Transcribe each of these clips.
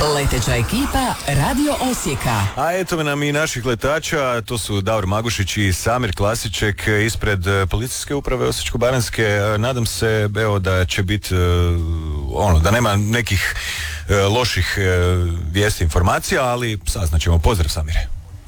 Leteća ekipa Radio Osijeka. A eto nam i naših letača, to su Davor Magušić i Samir Klasiček ispred policijske uprave Osječko-baranjske. Nadam se evo da će biti da nema nekih loših vijesti, informacija, ali saznaćemo. Pozdrav, Samire.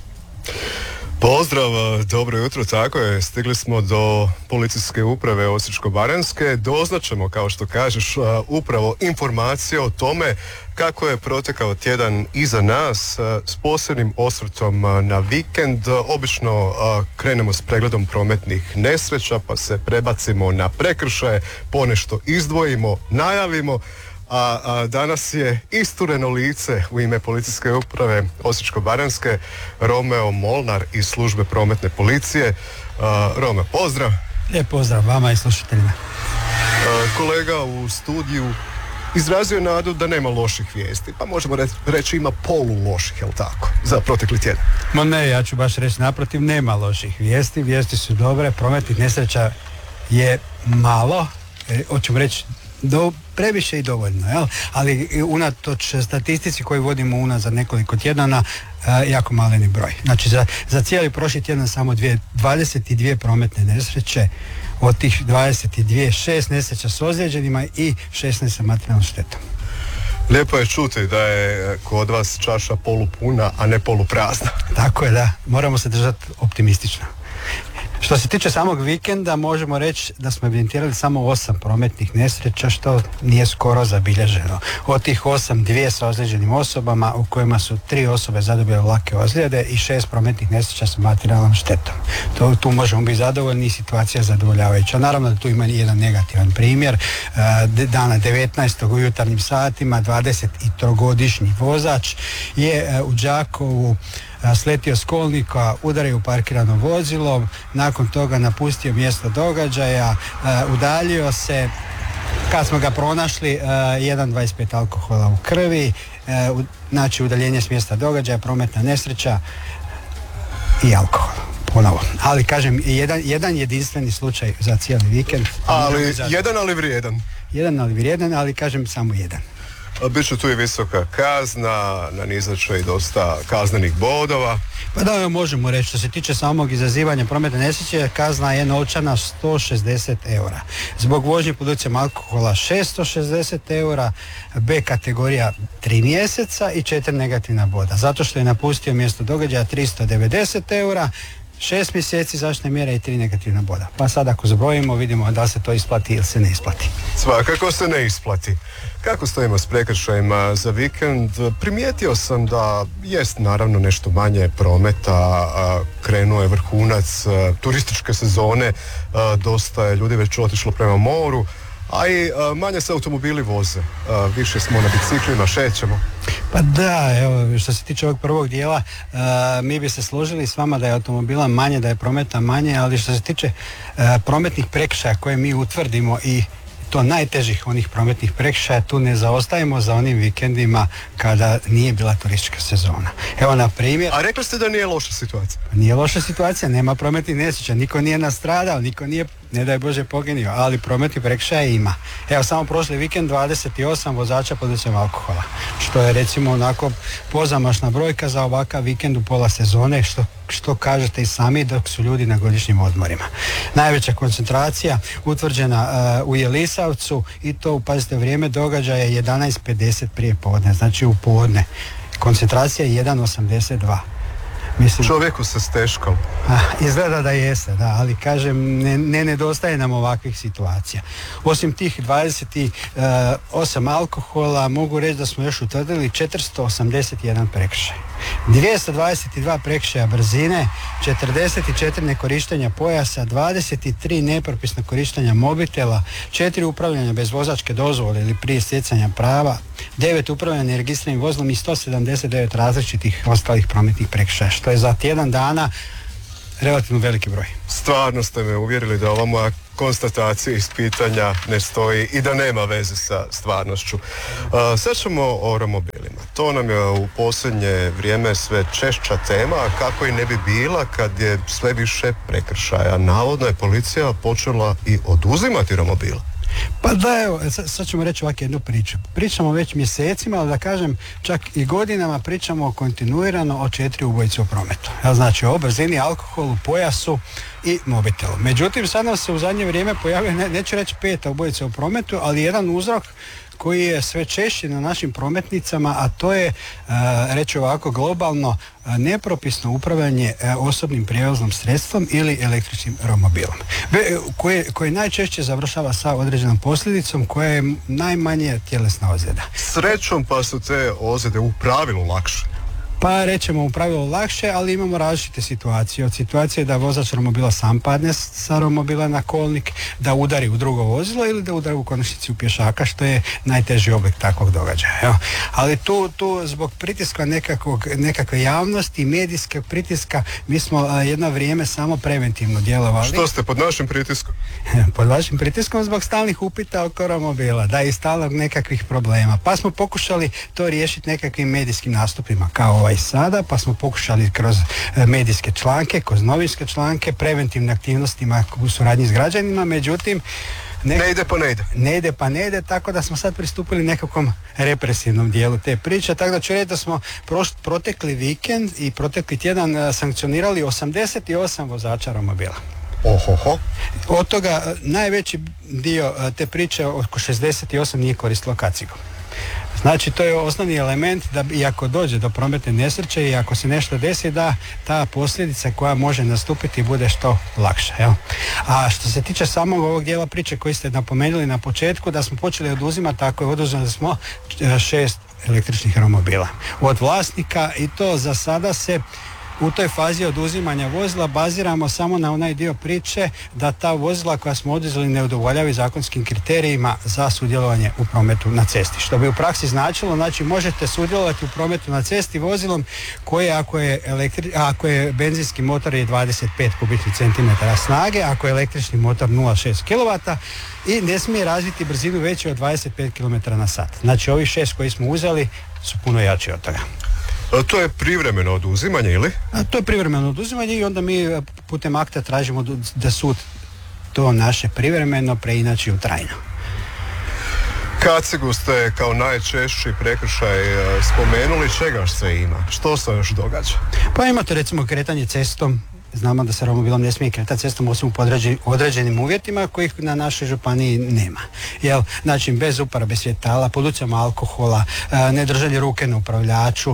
Pozdrav, dobro jutro, tako je, stigli smo do policijske uprave Osječko-baranjske, doznaćemo, kao što kažeš, upravo informacije o tome kako je protekao tjedan iza nas, s posebnim osvrtom na vikend. Obično krenemo s pregledom prometnih nesreća, pa se prebacimo na prekršaje, ponešto izdvojimo, najavimo. A danas je istureno lice u ime policijske uprave Osječko-baranjske, Romeo Molnar iz službe prometne policije. Romeo, pozdrav. Lijep pozdrav vama i slušateljima. Kolega u studiju izrazio je nadu da nema loših vijesti, pa možemo reći ima polu loših, jel tako, za protekli tjedan? Ma ne, ja ću baš reći naprotiv, nema loših vijesti, vijesti su dobre, prometnih nesreća je malo, hoćemo reći previše i dovoljno, jel? Ali unatoč statistici koju vodimo unazad nekoliko tjedana, jako maleni broj. Znači za cijeli prošli tjedan samo 22 prometne nesreće, od tih 22, 6 nesreća s ozlijeđenima i 16 sa materijalnom štetom. Lijepo je čuti da je kod vas čaša polupuna, a ne poluprazna. Tako je, da. Moramo se držati optimistično. Što se tiče samog vikenda, možemo reći da smo evidentirali samo 8 prometnih nesreća, što nije skoro zabilježeno. Od tih 8, 2 sa ozlijeđenim osobama, u kojima su 3 osobe zadobile lake ozljede i 6 prometnih nesreća sa materijalnom štetom. Tu možemo biti zadovoljni i situacija zadovoljavajuća. Naravno da tu ima i jedan negativan primjer. Dana 19. u jutarnjim satima 23-godišnji vozač je u Đakovu sletio s kolnika, udario u parkirano vozilo, nakon toga napustio mjesto događaja, udaljio se, kad smo ga pronašli 1,25 alkohola u krvi, znači udaljenje s mjesta događaja, prometna nesreća i alkohol. Ponovo. Ali kažem, jedan jedinstveni slučaj za cijeli vikend. Jedan ali vrijedan. Jedan ali vrijedan, ali kažem samo jedan. Biće tu i visoka kazna, nanizat će i dosta kaznenih bodova. Pa da, možemo reći, što se tiče samog izazivanja prometne nesreće, kazna je novčana 160 eura. Zbog vožnje pod utjecajem alkohola 660 eura, B kategorija 3 mjeseca i 4 negativna boda. Zato što je napustio mjesto događaja 390 eura, 6 mjeseci zaštitne mjere i 3 negativna boda. Pa sad ako zbrojimo vidimo da se to isplati ili se ne isplati. Svakako se ne isplati. Kako stojimo s prekršajima za vikend? Primijetio sam da jest naravno nešto manje prometa, krenuo je vrhunac turističke sezone, dosta je ljudi već otišlo prema moru, a i manje se automobili voze, više smo na biciklima, šećemo. Pa da, evo, što se tiče ovog prvog dijela, mi bi se složili s vama da je automobila manje, da je prometa manje, ali što se tiče prometnih prekršaja koje mi utvrdimo i to najtežih onih prometnih prekršaja, tu ne zaostajemo za onim vikendima kada nije bila turistička sezona. Evo na primjer... A rekli ste da nije loša situacija? Nije loša situacija, nema prometnih nesreća, niko nije nastradao, niko nije, ne daj Bože, poginio, ali prometnih prekršaja ima. Evo samo prošli vikend 28 vozača pod utjecajem alkohola, što je recimo onako pozamašna brojka za ovakav vikend u pola sezone, što kažete i sami dok su ljudi na godišnjim odmorima. Najveća koncentracija utvrđena u Jelisavcu i to, pazite, vrijeme događaja je 11:50 prije podne, znači u podne. Koncentracija je 1,82. Mislim, čovjeku se steškalo. Izgleda da jeste, da, ali kažem, ne nedostaje nam ovakvih situacija. Osim tih 28 alkohola, mogu reći da smo još utvrdili 481 prekršaj. 222 prekršaja brzine, 44 nekorištenja pojasa, 23 nepropisna korištenja mobitela, 4 upravljanja bez vozačke dozvole ili prije stjecanja prava, 9 upravljanja neregistriranim vozilom i 179 različitih ostalih prometnih prekršaja, što je za tjedan dana relativno veliki broj. Stvarno ste me uvjerili da ova moja konstatacija iz pitanja ne stoji i da nema veze sa stvarnošću. Sad ćemo o romobilima. To nam je u posljednje vrijeme sve češća tema, kako i ne bi bila kad je sve više prekršaja. Navodno je policija počela i oduzimati romobile. Pa da, evo, sad ćemo reći ovakvu jednu priču. Pričamo već mjesecima, ali da kažem čak i godinama pričamo kontinuirano o 4 ubojice u prometu. Znači o brzini, alkoholu, pojasu i mobitelu. Međutim, sad nam se u zadnje vrijeme pojavio, neću reći 5 ubojica u prometu, ali jedan uzrok koji je sve češći na našim prometnicama, a to je, reći ovako globalno, nepropisno upravljanje osobnim prijevoznim sredstvom ili električnim romobilom, koje najčešće završava sa određenom posljedicom koja je najmanje tjelesna ozljeda. Srećom pa su te ozljede u pravilu lakše. Pa rećemo u pravilu lakše, ali imamo različite situacije. Od situacije da vozač romobila sam padne sa romobila na kolnik, da udari u drugo vozilo ili da udari u konačnici u pješaka, što je najteži oblik takvog događaja. Evo. Ali tu zbog pritiska nekakve javnosti, medijskog pritiska, mi smo jedno vrijeme samo preventivno djelovali. Što ste pod našim pritiskom? Pod vašim pritiskom zbog stalnih upita oko romobila, da i stalnog nekakvih problema. Pa smo pokušali to riješiti nekakvim medijskim nastupima, kao ovaj sada, pa smo pokušali kroz medijske članke, kroz novinske članke, preventivne aktivnostima u suradnji s građanima, međutim ne ide pa ne ide, tako da smo sad pristupili nekakvom represivnom dijelu te priče, tako da ću reći da smo protekli vikend i protekli tjedan sankcionirali 88 vozača romobila. Ohoho. Od toga najveći dio te priče, oko 68, nije koristilo kacigu. Znači, to je osnovni element da i ako dođe do prometne nesreće i ako se nešto desi, da ta posljedica koja može nastupiti bude što lakša. Jel? A što se tiče samog ovog dijela priče koji ste napomenuli na početku, da smo počeli oduzimati, tako je, oduzeli smo 6 električnih romobila od vlasnika, i to za sada se u toj fazi oduzimanja vozila baziramo samo na onaj dio priče da ta vozila koja smo oduzeli ne udovoljavaju zakonskim kriterijima za sudjelovanje u prometu na cesti. Što bi u praksi značilo, znači možete sudjelovati u prometu na cesti vozilom koje ako je benzinski motor je 25 kubičnih centimetara snage, ako je električni motor 0,6 kW i ne smije razviti brzinu veću od 25 km/h. Znači ovih 6 koji smo uzeli su puno jači od toga. To je privremeno oduzimanje, ili? To je privremeno oduzimanje i onda mi putem akta tražimo da sud to naše privremeno preinači u trajno. Kacigu ste kao najčešći prekršaj spomenuli, čega sve ima? Što se još događa? Pa imate recimo kretanje cestom. Znamo da se romobilom ne smije kretati cestom osim u određenim uvjetima kojih na našoj županiji nema. Znači bez uporabe svjetala, pod utjecajem alkohola, ne držanje ruke na upravljaču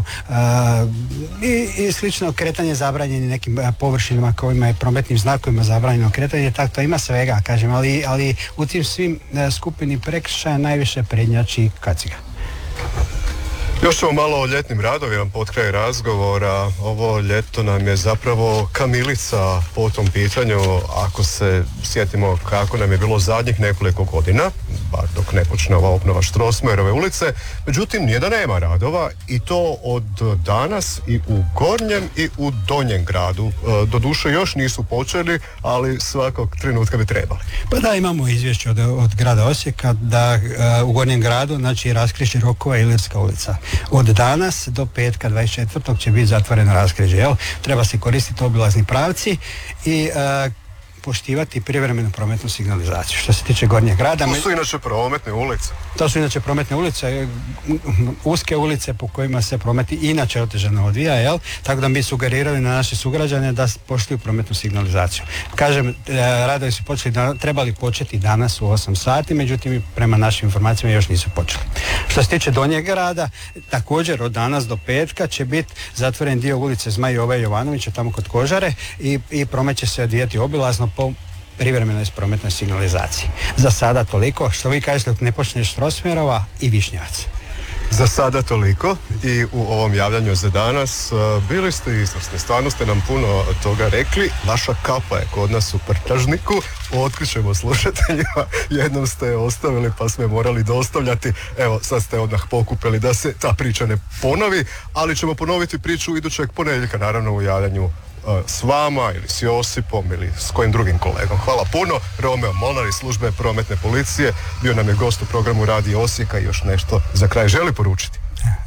i slično kretanje zabranjeni nekim površinama kojima je prometnim znakovima zabranjeno kretanje, tako to ima svega, kažem, ali u tim svim skupini prekršaja najviše prednjači kaciga. Još ćemo malo o ljetnim radovima pod kraj razgovora. Ovo ljeto nam je zapravo kamilica po tom pitanju, ako se sjetimo kako nam je bilo zadnjih nekoliko godina, bar dok ne počne ova obnova Strossmayerove ulice. Međutim, nije da nema radova, i to od danas i u Gornjem i u Donjem gradu. Doduše još nisu počeli, ali svakog trenutka bi trebali. Pa da, imamo izvješće od grada Osijeka da u Gornjem gradu, znači raskrižje Rokova i Ilirska ulica, od danas do petka 24. će biti zatvoreno raskrižje. Treba se koristiti obilazni pravci i poštivati privremenu prometnu signalizaciju. Što se tiče Gornjeg grada... To su inače prometne ulice. To su inače prometne ulice, uske ulice po kojima se promet inače otežano odvija, tako da bi sugerirali na naše sugrađane da poštuju prometnu signalizaciju. Kažem, radovi su trebali početi danas u 8 sati, međutim prema našim informacijama još nisu počeli. Što se tiče Donjeg grada, također od danas do petka će biti zatvoren dio ulice Zmaj Jove Jovanovića tamo kod Kožare i promet će se odvijati obilazno po privremenoj prometnoj signalizaciji. Za sada toliko, što vi kažete dok ne počneš Strossmayerova i Višnjevac. Za sada toliko i u ovom javljanju za danas bili ste izvrsni, stvarno ste nam puno toga rekli. Vaša kapa je kod nas u Prtljažniku, otkrićemo slušateljima, jednom ste je ostavili pa smo je morali dostavljati, evo sad ste odmah pokupili da se ta priča ne ponovi, ali ćemo ponoviti priču idućeg ponedjeljka, naravno u javljanju s vama ili s Josipom ili s kojim drugim kolegom. Hvala puno. Romeo Molnar iz službe prometne policije bio nam je gost u programu Radio Osijeka i još nešto za kraj želi poručiti.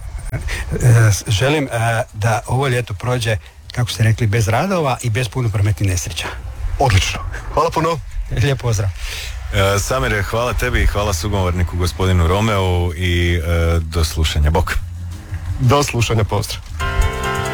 Želim da ovo ljeto prođe, kako ste rekli, bez radova i bez puno prometnih nesreća. Odlično. Hvala puno. Lijep pozdrav. Samir, hvala tebi i hvala sugovorniku gospodinu Romeu i do slušanja. Bok. Do slušanja, pozdrav.